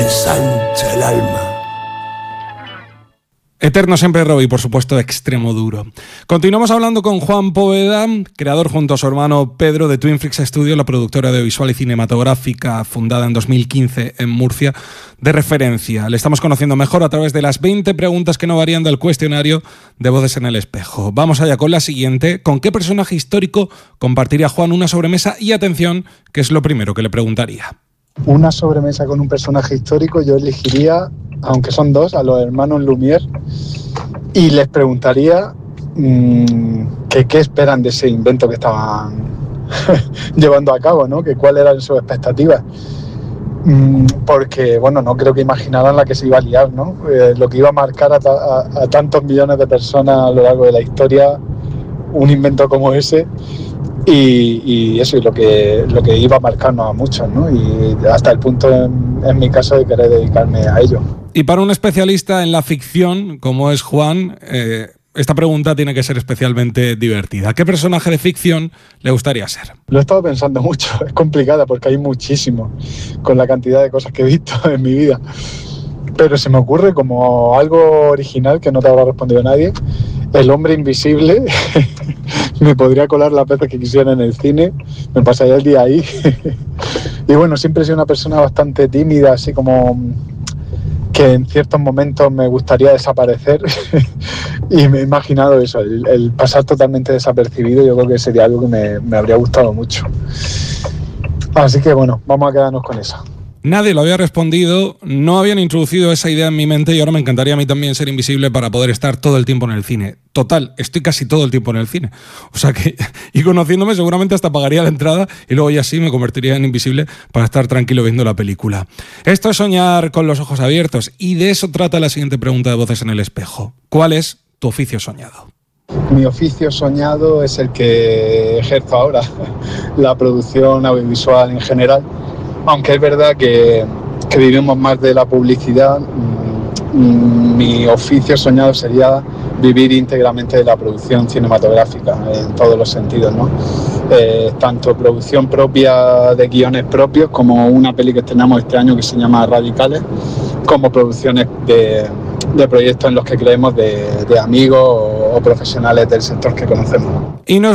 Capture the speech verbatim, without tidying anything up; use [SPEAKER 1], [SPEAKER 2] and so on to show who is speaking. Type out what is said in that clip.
[SPEAKER 1] ensancha el alma.
[SPEAKER 2] Eterno siempre Robbie, por supuesto, de Extremo Duro. Continuamos hablando con Juan Poveda, creador junto a su hermano Pedro de Twin Freaks Studio, la productora audiovisual y cinematográfica fundada en dos mil quince en Murcia, de referencia. Le estamos conociendo mejor a través de las veinte preguntas que no varían del cuestionario de Voces en el Espejo. Vamos allá con la siguiente. ¿Con qué personaje histórico compartiría Juan una sobremesa? Y atención, que es lo primero que le preguntaría.
[SPEAKER 3] Una sobremesa con un personaje histórico, yo elegiría, aunque son dos, a los hermanos Lumière, y les preguntaría mmm, que qué esperan de ese invento que estaban llevando a cabo, ¿no? Que cuáles eran sus expectativas. Mm, porque, bueno, no creo que imaginaran la que se iba a liar, ¿no? Eh, lo que iba a marcar a, ta- a, a tantos millones de personas a lo largo de la historia, un invento como ese. Y, y eso es lo que, lo que iba a marcarnos a muchos, ¿no? Y hasta el punto, en, en mi caso, de querer dedicarme a ello.
[SPEAKER 2] Y para un especialista en la ficción, como es Juan, eh, esta pregunta tiene que ser especialmente divertida. ¿Qué personaje de ficción le gustaría ser?
[SPEAKER 3] Lo he estado pensando mucho, es complicada porque hay muchísimo, con la cantidad de cosas que he visto en mi vida. Pero se me ocurre como algo original que no te habrá respondido nadie. El hombre invisible. Me podría colar las veces que quisiera en el cine, me pasaría el día ahí. Y bueno, siempre he sido una persona bastante tímida, así como que en ciertos momentos me gustaría desaparecer. Y me he imaginado eso, el, el pasar totalmente desapercibido. Yo creo que sería algo que me, me habría gustado mucho. Así que bueno, vamos a quedarnos con eso.
[SPEAKER 2] Nadie lo había respondido, no habían introducido esa idea en mi mente y ahora me encantaría a mí también ser invisible para poder estar todo el tiempo en el cine. Total, estoy casi todo el tiempo en el cine. O sea que, y conociéndome seguramente hasta pagaría la entrada y luego ya sí me convertiría en invisible para estar tranquilo viendo la película. Esto es soñar con los ojos abiertos y de eso trata la siguiente pregunta de Voces en el Espejo. ¿Cuál es tu oficio soñado?
[SPEAKER 3] Mi oficio soñado es el que ejerzo ahora, la producción audiovisual en general. Aunque es verdad que, que vivimos más de la publicidad, mmm, mi oficio soñado sería vivir íntegramente de la producción cinematográfica en todos los sentidos, ¿no? Eh, tanto producción propia de guiones propios, como una peli que estrenamos este año que se llama Radicales, como producciones de, de proyectos en los que creemos de, de amigos o, o profesionales del sector que conocemos.
[SPEAKER 2] Y nos